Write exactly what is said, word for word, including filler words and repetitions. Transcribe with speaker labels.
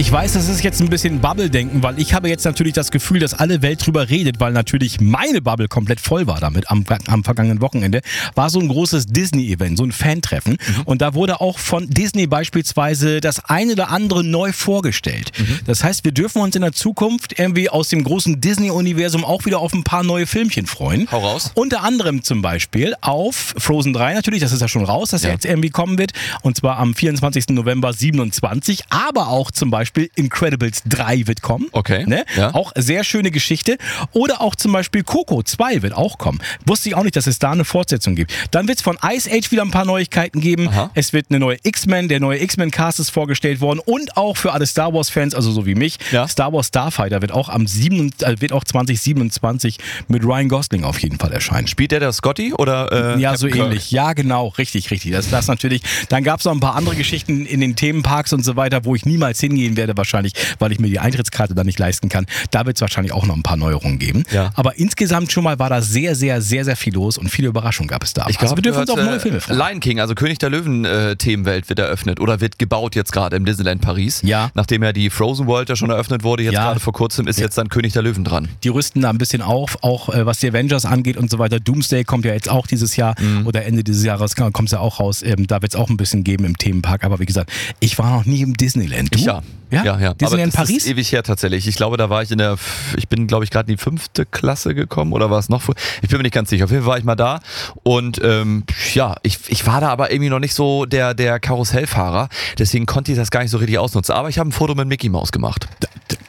Speaker 1: Ich weiß, das ist jetzt ein bisschen Bubble-Denken, weil ich habe jetzt natürlich das Gefühl, dass alle Welt drüber redet, weil natürlich meine Bubble komplett voll war damit am, am vergangenen Wochenende. War so ein großes Disney-Event, so ein Fan-Treffen. Mhm. Und da wurde auch von Disney beispielsweise das eine oder andere neu vorgestellt. Mhm. Das heißt, wir dürfen uns in der Zukunft irgendwie aus dem großen Disney-Universum auch wieder auf ein paar neue Filmchen freuen.
Speaker 2: Hau raus.
Speaker 1: Unter anderem zum Beispiel auf Frozen drei natürlich, das ist ja schon raus, dass ja. er jetzt irgendwie kommen wird. Und zwar am vierundzwanzigsten November siebenundzwanzig. Aber auch zum Beispiel Incredibles drei wird kommen.
Speaker 2: Okay.
Speaker 1: Ne?
Speaker 2: Ja.
Speaker 1: Auch sehr schöne Geschichte. Oder auch zum Beispiel Coco zwei wird auch kommen. Wusste ich auch nicht, dass es da eine Fortsetzung gibt. Dann wird es von Ice Age wieder ein paar Neuigkeiten geben. Aha. Es wird eine neue X-Men, der neue X-Men-Cast ist vorgestellt worden. Und auch für alle Star Wars-Fans, also so wie mich, ja. Star Wars Starfighter wird auch am sieben, äh, wird auch zwanzig siebenundzwanzig mit Ryan Gosling auf jeden Fall erscheinen.
Speaker 2: Spielt der der Scotty oder? Äh,
Speaker 1: ja, so
Speaker 2: Kirk?
Speaker 1: ähnlich. Ja, genau. Richtig, richtig. Das, das natürlich. Dann gab es noch ein paar andere Geschichten in den Themenparks und so weiter, wo ich niemals hingehen werde wahrscheinlich, weil ich mir die Eintrittskarte dann nicht leisten kann. Da wird es wahrscheinlich auch noch ein paar Neuerungen geben. Ja. Aber insgesamt schon mal war da sehr, sehr, sehr, sehr viel los und viele Überraschungen gab es da.
Speaker 2: Ich glaube,
Speaker 1: also wir dürfen uns auf neue Filme freuen.
Speaker 2: Lion King, also König der Löwen äh, Themenwelt wird eröffnet oder wird gebaut jetzt gerade im Disneyland Paris.
Speaker 1: Ja.
Speaker 2: Nachdem ja die Frozen World ja schon eröffnet wurde, jetzt
Speaker 1: ja.
Speaker 2: gerade vor kurzem ist ja. jetzt dann König der Löwen dran.
Speaker 1: Die rüsten da ein bisschen auf, auch äh, was die Avengers angeht und so weiter. Doomsday kommt ja jetzt auch dieses Jahr mhm. oder Ende dieses Jahres kommt es ja auch raus. Ähm, da wird es auch ein bisschen geben im Themenpark. Aber wie gesagt, ich war noch nie im Disneyland. Du?
Speaker 2: Ich ja.
Speaker 1: Ja,
Speaker 2: ja, ja.
Speaker 1: Disneyland
Speaker 2: aber das
Speaker 1: Paris?
Speaker 2: Ist ewig her tatsächlich. Ich glaube, da war ich in der, ich bin glaube ich gerade in die fünfte Klasse gekommen oder war es noch früher? Ich bin mir nicht ganz sicher. Auf jeden Fall war ich mal da und ähm, ja, ich, ich war da aber irgendwie noch nicht so der, der Karussellfahrer. Deswegen konnte ich das gar nicht so richtig ausnutzen. Aber ich habe ein Foto mit Mickey Mouse gemacht.